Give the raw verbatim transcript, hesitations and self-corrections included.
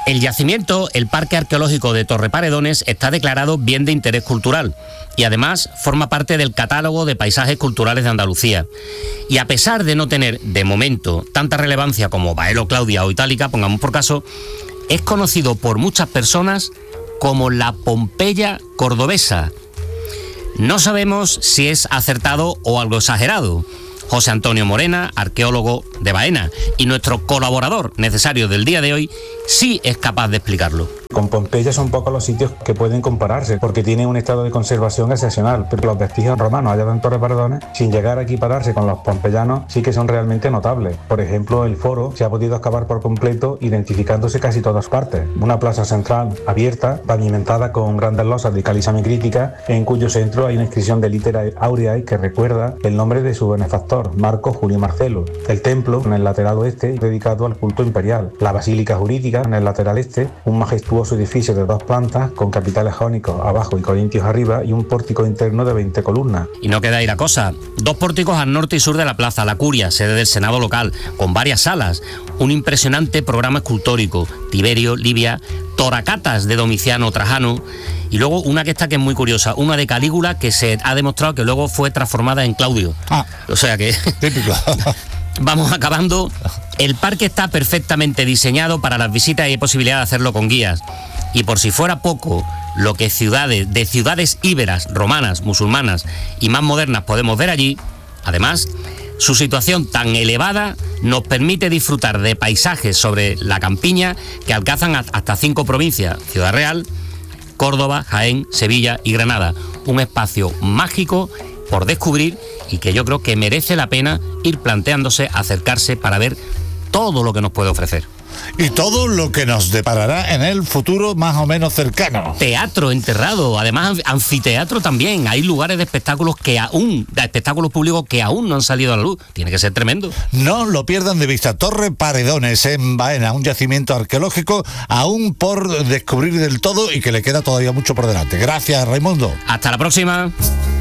El yacimiento, el Parque Arqueológico de Torreparedones, está declarado bien de interés cultural y además forma parte del catálogo de paisajes culturales de Andalucía. Y a pesar de no tener, de momento, tanta relevancia como Baelo, Claudia o Itálica, pongamos por caso, es conocido por muchas personas como la Pompeya cordobesa. No sabemos si es acertado o algo exagerado. José Antonio Morena, arqueólogo de Baena, y nuestro colaborador necesario del día de hoy, sí es capaz de explicarlo. Con Pompeya son pocos los sitios que pueden compararse, porque tiene un estado de conservación excepcional, pero los vestigios romanos hallados en Torreparedones, sin llegar a equipararse con los pompeyanos, sí que son realmente notables. Por ejemplo, el foro se ha podido excavar por completo, identificándose casi todas partes. Una plaza central abierta, pavimentada con grandes losas de caliza crítica, en cuyo centro hay una inscripción de litera aureae que recuerda el nombre de su benefactor, Marco Julio Marcelo. El templo, en el lateral oeste, dedicado al culto imperial. La basílica jurídica, en el lateral este, un majestuoso edificio de dos plantas con capiteles jónicos abajo y corintios arriba y un pórtico interno de veinte columnas. Y no queda ahí la cosa. Dos pórticos al norte y sur de la plaza, la Curia, sede del Senado local, con varias salas, un impresionante programa escultórico, Tiberio, Livia, toracatas de Domiciano, Trajano, y luego una que está que es muy curiosa, una de Calígula que se ha demostrado que luego fue transformada en Claudio. Ah, o sea que... Típico. Vamos acabando. El parque está perfectamente diseñado para las visitas y hay posibilidad de hacerlo con guías. Y por si fuera poco, lo que ciudades, de ciudades íberas, romanas, musulmanas y más modernas podemos ver allí, además, su situación tan elevada nos permite disfrutar de paisajes sobre la campiña que alcanzan hasta cinco provincias: Ciudad Real, Córdoba, Jaén, Sevilla y Granada. Un espacio mágico por descubrir y que yo creo que merece la pena ir planteándose acercarse para ver todo lo que nos puede ofrecer. Y todo lo que nos deparará en el futuro más o menos cercano. Teatro enterrado, además anfiteatro también. Hay lugares de espectáculos que aún, de espectáculos públicos que aún no han salido a la luz. Tiene que ser tremendo. No lo pierdan de vista. Torreparedones en Baena, un yacimiento arqueológico aún por descubrir del todo y que le queda todavía mucho por delante. Gracias, Raimundo. Hasta la próxima.